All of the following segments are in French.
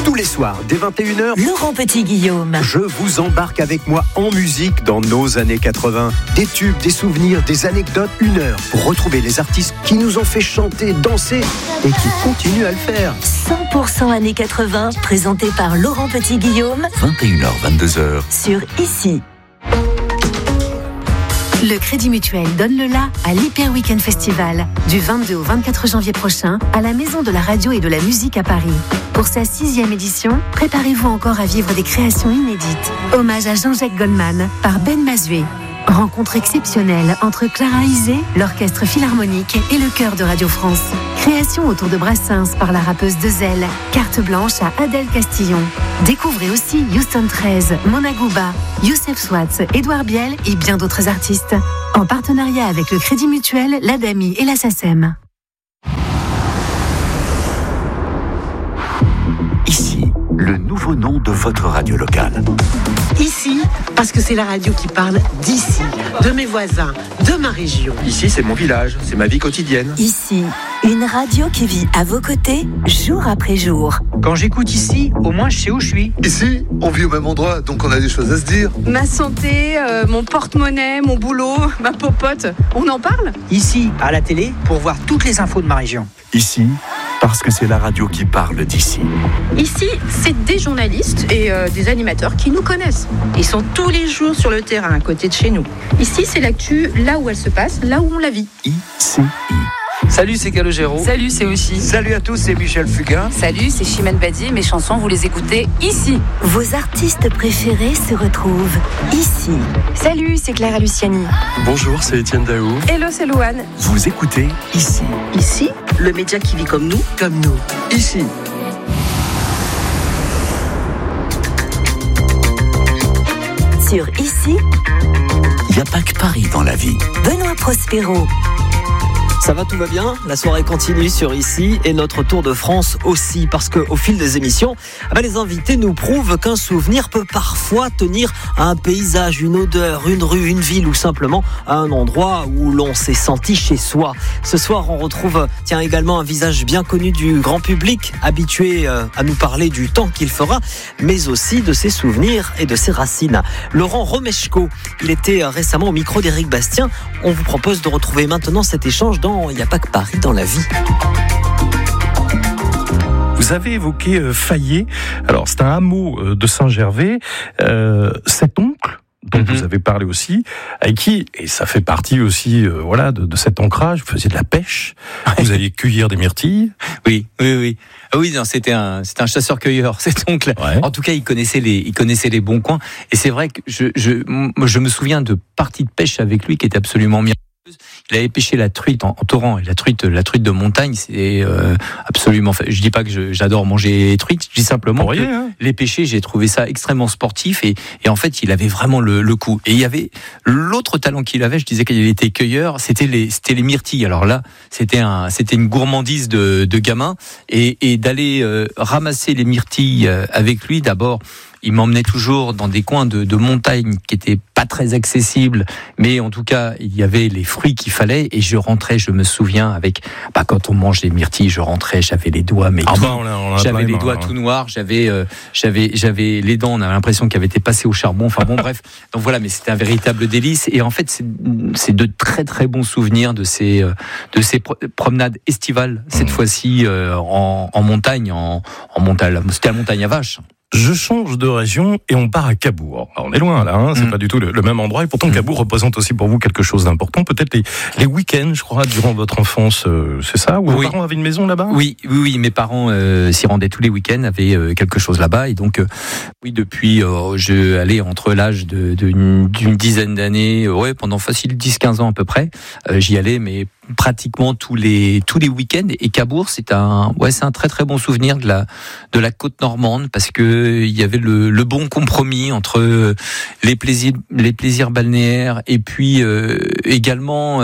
Tous les soirs, dès 21h, Laurent Petit-Guillaume. Je vous embarque avec moi en musique dans nos années 80. Des tubes, des souvenirs, des anecdotes, 1 heure pour retrouver les artistes qui nous ont fait chanter, danser et qui continuent à le faire. 100% années 80, présenté par Laurent Petit-Guillaume. 21h, 22h. Sur Ici. Le Crédit Mutuel donne le la à l'Hyper Weekend Festival du 22 au 24 janvier prochain à la Maison de la Radio et de la Musique à Paris. Pour sa 6e édition, préparez-vous encore à vivre des créations inédites. Hommage à Jean-Jacques Goldman par Ben Mazué. Rencontre exceptionnelle entre Clara Isé, l'Orchestre Philharmonique et le Chœur de Radio France. Création autour de Brassens par la rappeuse Dezel. Carte blanche à Adèle Castillon. Découvrez aussi Houston 13, Mona Gouba, Youssef Swatz, Édouard Biel et bien d'autres artistes. En partenariat avec le Crédit Mutuel, l'ADAMI et la SACEM. Ici, le nouveau nom de votre radio locale. Ici, parce que c'est la radio qui parle d'ici, de mes voisins, de ma région. Ici, c'est mon village, c'est ma vie quotidienne. Ici, une radio qui vit à vos côtés, jour après jour. Quand j'écoute ici, au moins je sais où je suis. Ici, on vit au même endroit, donc on a des choses à se dire. Ma santé, mon porte-monnaie, mon boulot, ma popote, on en parle ? Ici, à la télé, pour voir toutes les infos de ma région. Ici, parce que c'est la radio qui parle d'ici. Ici, c'est des journalistes et des animateurs qui nous connaissent. Ils sont tous les jours sur le terrain, à côté de chez nous. Ici, c'est l'actu, là où elle se passe, là où on la vit. ICI. Salut, c'est Calogero. Salut, c'est Aussi. Salut à tous, c'est Michel Fugain. Salut, c'est Chimène Badi. Mes chansons, vous les écoutez ici. Vos artistes préférés se retrouvent ici. Salut, c'est Clara Luciani. Bonjour, c'est Étienne Daou. Hello, c'est Louane. Vous écoutez ici. Ici, le média qui vit comme nous. Comme nous. Ici. Sur Ici, il n'y a pas que Paris dans la vie. Benoît Prospero. Ça va, tout va bien? La soirée continue sur Ici et notre Tour de France aussi, parce qu'au fil des émissions, les invités nous prouvent qu'un souvenir peut parfois tenir à un paysage, une odeur, une rue, une ville ou simplement à un endroit où l'on s'est senti chez soi. Ce soir, on retrouve également un visage bien connu du grand public, habitué à nous parler du temps qu'il fera, mais aussi de ses souvenirs et de ses racines. Laurent Romeshko, il était récemment au micro d'Éric Bastien. On vous propose de retrouver maintenant cet échange dans Il n'y a pas que Paris dans la vie. Vous avez évoqué Fayet. Alors, c'est un hameau de Saint-Gervais. Cet oncle dont vous avez parlé aussi, avec qui, et ça fait partie aussi de cet ancrage, vous faisiez de la pêche, vous alliez cueillir des myrtilles. Oui. Ah oui, non, c'était un chasseur-cueilleur, cet oncle. Ouais. En tout cas, il connaissait les bons coins. Et c'est vrai que je me souviens de parties de pêche avec lui qui étaient absolument miraculeuses. Il avait pêché la truite en torrent, et la truite de montagne, c'est absolument. Je dis pas que j'adore manger les truites, je dis simplement que les pêcher, j'ai trouvé ça extrêmement sportif et en fait, il avait vraiment le coup. Et il y avait l'autre talent qu'il avait, je disais qu'il était cueilleur, c'était les myrtilles. Alors là, c'était une gourmandise de gamin et d'aller ramasser les myrtilles avec lui. D'abord, il m'emmenait toujours dans des coins de montagne qui étaient pas très accessibles, mais en tout cas, il y avait les fruits qu'il fallait et je rentrais, je me souviens, avec, quand on mange des myrtilles, je rentrais, j'avais les doigts, j'avais les doigts tout noirs, j'avais les dents, on avait l'impression qu'elles avaient été passées au charbon, enfin bon, bref. Donc voilà, mais c'était un véritable délice et en fait, c'est de très très bons souvenirs de ces promenades estivales, cette fois-ci, en montagne, en montagne, c'était la montagne à vache. Je change de région et on part à Cabourg. Alors on est loin là, c'est pas du tout le même endroit et pourtant Cabourg représente aussi pour vous quelque chose d'important. Peut-être les week-ends, je crois, durant votre enfance, c'est ça? Ou vos parents avaient une maison là-bas? Oui, mes parents s'y rendaient tous les week-ends, avaient quelque chose là-bas et donc depuis je allais entre l'âge d'une dizaine d'années, pendant facile 10-15 ans à peu près, j'y allais mais pratiquement tous les week-ends et Cabourg c'est un très très bon souvenir de la côte normande parce que il y avait le bon compromis entre les plaisirs balnéaires et puis également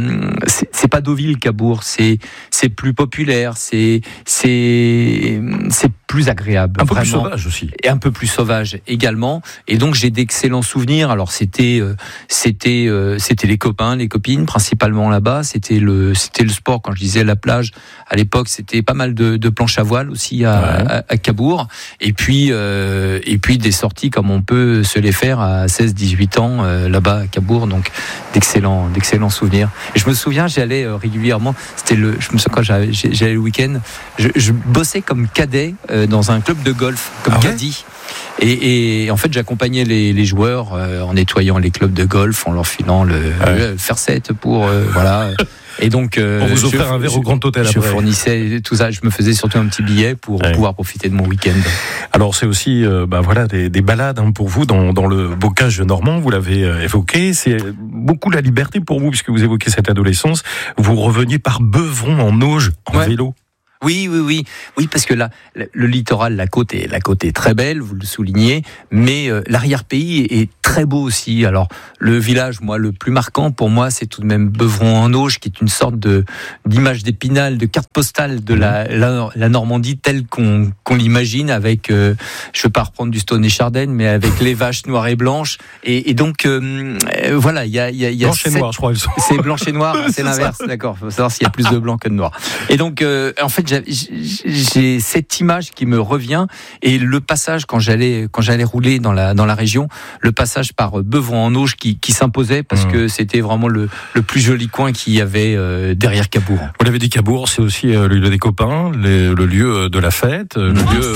c'est pas Deauville Cabourg, c'est plus populaire, c'est plus plus agréable. Un peu vraiment. plus sauvage aussi. Et un peu plus sauvage également. Et donc j'ai d'excellents souvenirs. Alors c'était les copains, les copines, principalement là-bas. C'était le sport. Quand je disais la plage, à l'époque, c'était pas mal de planches à voile aussi à Cabourg. Et puis des sorties comme on peut se les faire à 16-18 ans là-bas à Cabourg. Donc d'excellents souvenirs. Et je me souviens, j'allais régulièrement. Je me souviens quand j'allais le week-end, je bossais comme cadet dans un club de golf, comme caddie. Et en fait, j'accompagnais les joueurs en nettoyant les clubs de golf, en leur filant le faire 7 pour voilà. Et donc, pour vous offrir un verre au Grand Hôtel. Je fournissais tout ça. Je me faisais surtout un petit billet pour pouvoir profiter de mon week-end. Alors, c'est aussi, des balades pour vous dans le bocage normand. Vous l'avez évoqué. C'est beaucoup la liberté pour vous, puisque vous évoquez cette adolescence. Vous reveniez par Beuvron en Auge, en vélo. Oui, parce que là, le littoral, la côte est très belle, vous le soulignez, mais l'arrière-pays est très beau aussi. Alors, le village, moi, le plus marquant pour moi, c'est tout de même Beuvron-en-Auge, qui est une sorte d'image d'Épinal, de carte postale de la Normandie telle qu'on l'imagine, avec, je veux pas reprendre du Stone et Chardenne, mais avec les vaches noires et blanches. Et donc, voilà, il y a blanche et noire, je crois. C'est blanche et noire, c'est l'inverse, d'accord. Faut savoir s'il y a plus de blanc que de noir. Et donc, en fait, j'ai cette image qui me revient, et le passage quand j'allais rouler dans la région, le passage par Beuvron-en-Auge qui s'imposait parce que c'était vraiment le plus joli coin qu'il y avait derrière Cabourg. Vous l'avez dit, Cabourg, c'est aussi le lieu des copains, le lieu de la fête, le lieu.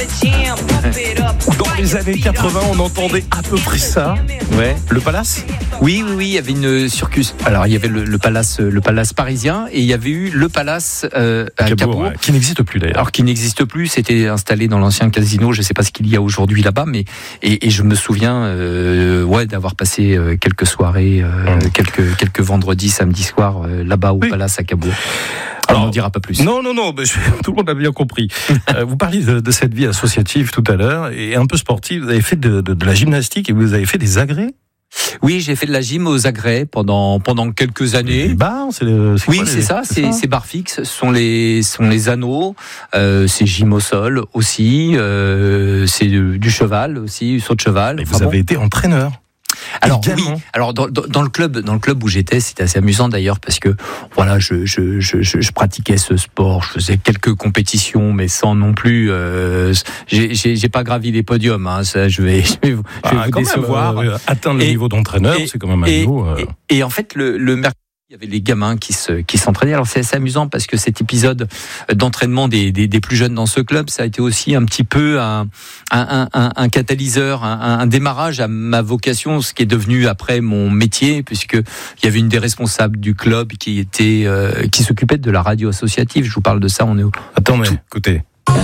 Dans les années 80, on entendait à peu près ça. Ouais. Le Palace. Oui, il y avait une circus. Alors il y avait le palace parisien, et il y avait eu le Palace à Cabourg. Qui n'existe plus d'ailleurs. Alors qui n'existe plus, c'était installé dans l'ancien casino, je ne sais pas ce qu'il y a aujourd'hui là-bas, mais et je me souviens d'avoir passé quelques soirées, quelques vendredis, samedis soirs là-bas au Palace à Cabourg. Alors, on n'en dira pas plus. Non, tout le monde a bien compris. Vous parliez de cette vie associative tout à l'heure, et un peu sportive. Vous avez fait de la gymnastique et vous avez fait des agrès. Oui, j'ai fait de la gym aux agrès pendant quelques années. Les barres, c'est ça. C'est barres fixes, sont les anneaux. C'est gym au sol aussi. C'est du cheval aussi, saut de cheval. Et vous avez été entraîneur. Alors également. Oui, alors dans le club où j'étais, c'était assez amusant d'ailleurs, parce que voilà, je pratiquais ce sport, je faisais quelques compétitions, mais sans non plus. J'ai pas gravi les podiums, hein, ça, je vais vous décevoir. Atteindre le niveau d'entraîneur, c'est quand même un niveau. Et en fait, le mercredi, il y avait les gamins qui s'entraînaient. Alors c'est assez amusant parce que cet épisode d'entraînement des plus jeunes dans ce club, ça a été aussi un petit peu un catalyseur, un démarrage à ma vocation, ce qui est devenu après mon métier, puisque il y avait une des responsables du club qui s'occupait de la radio associative. Je vous parle de ça. On est Attendez, écoutez.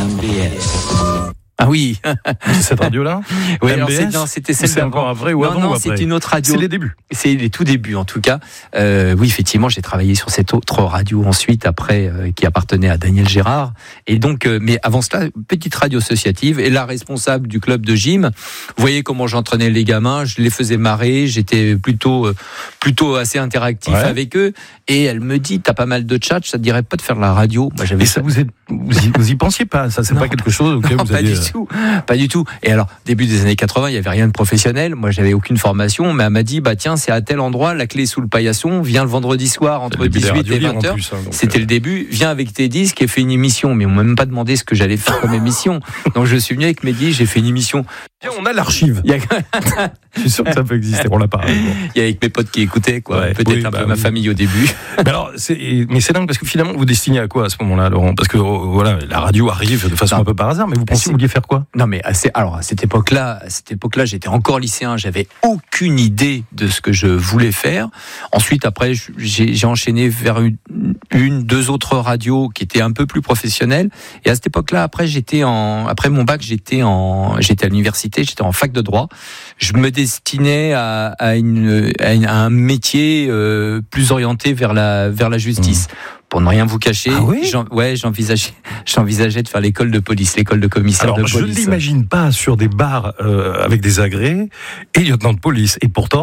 Ah oui. C'est cette radio-là. Oui, alors c'était celle c'est encore après ou avant ou après. C'est une autre radio. C'est les débuts. C'est les tout débuts en tout cas. Oui, effectivement, j'ai travaillé sur cette autre radio ensuite après qui appartenait à Daniel Gérard. Et donc, mais avant cela, petite radio associative, et la responsable du club de gym. Vous voyez comment j'entraînais les gamins, je les faisais marrer, j'étais plutôt assez interactif avec eux. Et elle me dit, t'as pas mal de tchatch, ça te dirait pas de faire de la radio? Moi, j'avais. Et ça, vous y pensiez pas? Ça, c'est pas quelque chose auquel vous aviez. Pas du tout. Et alors, début des années 80, il y avait rien de professionnel. Moi, j'avais aucune formation, mais elle m'a dit, tiens, c'est à tel endroit, la clé est sous le paillasson, viens le vendredi soir entre 18 et 20h. C'était le début. Viens avec tes disques et fais une émission. Mais on m'a même pas demandé ce que j'allais faire comme émission. Donc, je suis venu avec mes disques, j'ai fait une émission. On a l'archive. Je suis sûr que ça peut exister. On l'a pas. Il y a avec mes potes qui écoutaient, quoi. Ouais, peut-être un peu ma famille au début. Mais c'est dingue parce que finalement, vous destinez à quoi à ce moment-là, Laurent? Parce que voilà, la radio arrive de façon un peu par hasard, mais vous pensiez que vous vouliez faire quoi? Non, mais à cette époque-là, j'étais encore lycéen, j'avais aucune idée de ce que je voulais faire. Ensuite, après, j'ai enchaîné vers deux autres radios qui étaient un peu plus professionnelles. Et à cette époque-là, après mon bac, j'étais à l'université, j'étais en fac de droit. Je me destinais à un métier plus orienté vers la justice. Pour ne rien vous cacher, j'envisageais de faire l'école de police, l'école de commissaire de police. Je ne l'imagine pas sur des bars avec des agrès et lieutenant de police. Et pourtant.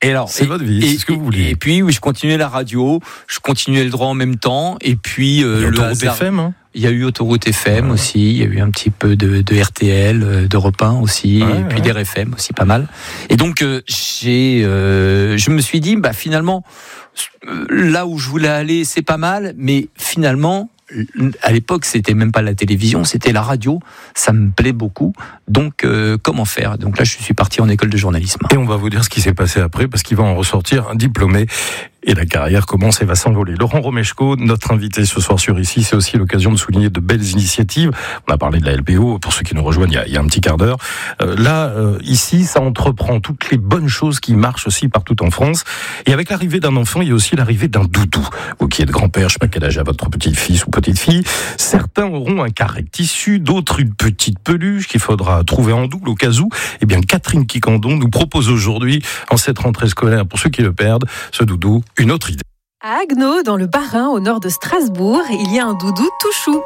Et alors, c'est votre vie, c'est ce que vous voulez. Et puis, oui, je continuais la radio, je continuais le droit en même temps, et puis le hasard. FM, hein. Il y a eu Autoroute FM aussi, il y a eu un petit peu de RTL, d'Europe 1 aussi, et puis d'RFM aussi, pas mal. Et donc, je me suis dit, finalement, là où je voulais aller, c'est pas mal, mais finalement, à l'époque, c'était même pas la télévision, c'était la radio. Ça me plaît beaucoup. Donc, comment faire ? Donc là, je suis parti en école de journalisme. Et on va vous dire ce qui s'est passé après, parce qu'il va en ressortir un diplômé. Et la carrière commence et va s'envoler. Laurent Romeshko, notre invité ce soir sur Ici, c'est aussi l'occasion de souligner de belles initiatives. On a parlé de la LPO, pour ceux qui nous rejoignent il y a un petit quart d'heure. Ici, ça entreprend toutes les bonnes choses qui marchent aussi partout en France. Et avec l'arrivée d'un enfant, il y a aussi l'arrivée d'un doudou. Vous qui êtes grand-père, je sais pas quel âge a votre petit-fils ou petite-fille, certains auront un carré de tissu, d'autres une petite peluche qu'il faudra trouver en double au cas où. Eh bien, Catherine Quiquendon nous propose aujourd'hui, en cette rentrée scolaire, pour ceux qui le perdent, ce doudou, une autre idée. À Haguenau, dans le Bas-Rhin, au nord de Strasbourg, il y a un doudou tout chou.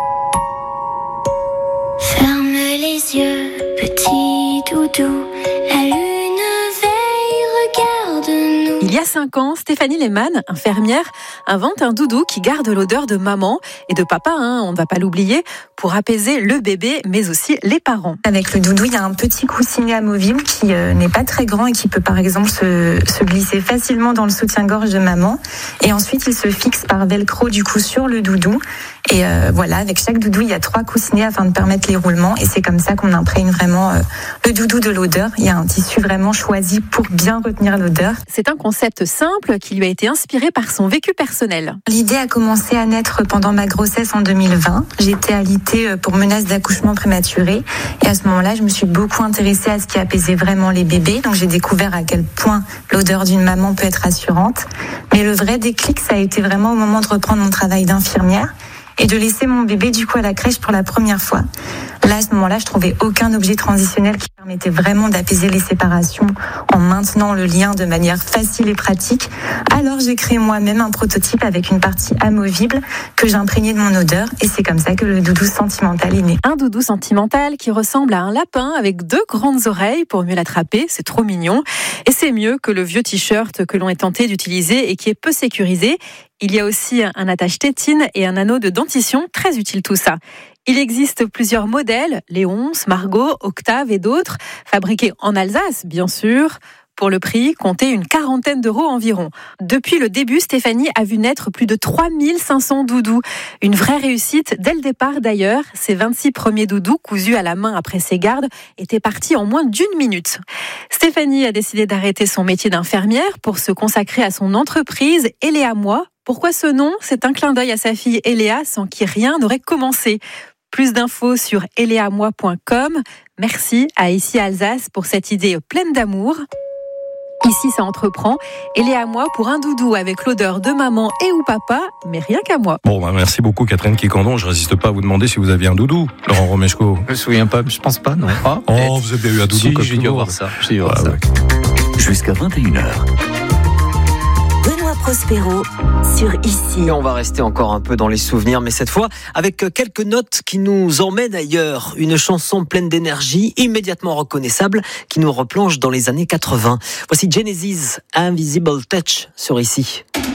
Ferme les yeux, petit doudou, la lune veille, regarde-nous. Il y a 5 ans, Stéphanie Lehmann, infirmière, invente un doudou qui garde l'odeur de maman et de papa, on ne va pas l'oublier, pour apaiser le bébé, mais aussi les parents. Avec le doudou, il y a un petit coussinet amovible qui n'est pas très grand et qui peut par exemple se glisser facilement dans le soutien-gorge de maman. Et ensuite, il se fixe par velcro du coup sur le doudou. Et voilà, avec chaque doudou, il y a 3 coussinets afin de permettre les roulements. Et c'est comme ça qu'on imprègne vraiment le doudou de l'odeur. Il y a un tissu vraiment choisi pour bien retenir l'odeur. C'est un concept simple qui lui a été inspiré par son vécu personnel. L'idée a commencé à naître pendant ma grossesse en 2020. J'étais alitée pour menace d'accouchement prématuré. Et à ce moment-là, je me suis beaucoup intéressée à ce qui apaisait vraiment les bébés. Donc j'ai découvert à quel point l'odeur d'une maman peut être rassurante. Mais le vrai déclic, ça a été vraiment au moment de reprendre mon travail d'infirmière et de laisser mon bébé du coup à la crèche pour la première fois. Là, à ce moment-là, je trouvais aucun objet transitionnel qui permettait vraiment d'apaiser les séparations en maintenant le lien de manière facile et pratique. Alors, j'ai créé moi-même un prototype avec une partie amovible que j'imprégnais de mon odeur et c'est comme ça que le doudou sentimental est né. Un doudou sentimental qui ressemble à un lapin avec 2 grandes oreilles pour mieux l'attraper, c'est trop mignon. Et c'est mieux que le vieux t-shirt que l'on est tenté d'utiliser et qui est peu sécurisé. Il y a aussi un attache-tétine et un anneau de dentition, très utile tout ça. Il existe plusieurs modèles, Léonce, Margot, Octave et d'autres, fabriqués en Alsace, bien sûr. Pour le prix, comptez une 40aine d'euros environ. Depuis le début, Stéphanie a vu naître plus de 3500 doudous. Une vraie réussite dès le départ d'ailleurs. Ses 26 premiers doudous, cousus à la main après ses gardes, étaient partis en moins d'1 minute. Stéphanie a décidé d'arrêter son métier d'infirmière pour se consacrer à son entreprise Eléa Moi. Pourquoi ce nom ? C'est un clin d'œil à sa fille Eléa, sans qui rien n'aurait commencé. Plus d'infos sur eleamoi.com. Merci à Ici Alsace pour cette idée pleine d'amour. Ici, ça entreprend. Eléa Moi pour un doudou avec l'odeur de maman et ou papa, mais rien qu'à moi. Bon, merci beaucoup Catherine Quiquendon. Je résiste pas à vous demander si vous aviez un doudou, Laurent Romeshko. Je me souviens pas, je pense pas, non. Vous avez bien eu un doudou comme j'ai dû avoir ça. Jusqu'à 21h. Benoît Prospero sur Ici. Et on va rester encore un peu dans les souvenirs, mais cette fois avec quelques notes qui nous emmènent ailleurs. Une chanson pleine d'énergie, immédiatement reconnaissable, qui nous replonge dans les années 80. Voici Genesis, Invisible Touch sur Ici.